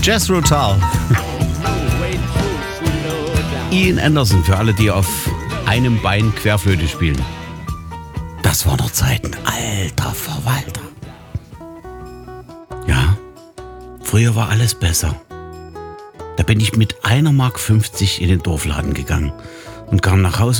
Jethro Tull. Ian Anderson, für alle, die auf einem Bein Querflöte spielen. Das war noch Zeiten, alter Verwalter. Ja, früher war alles besser. Da bin ich mit 1,50 Mark in den Dorfladen gegangen und kam nach Hause